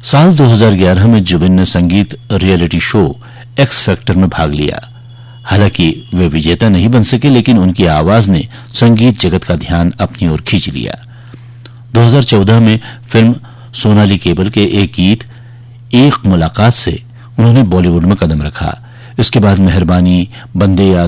साल 2011 में जुबिन ने संगीत रियलिटी शो एक्स फैक्टर में भाग लिया। हालांकि वे विजेता नहीं बन सके, लेकिन उनकी आवाज ने संगीत जगत का ध्यान अपनी ओर खींच लिया। 2014 में फिल्म सोनाली केबल के एक गीत एक मुलाकात से उन्होंने बॉलीवुड में कदम रखा। इसके बाद मेहरबानी, बंदे या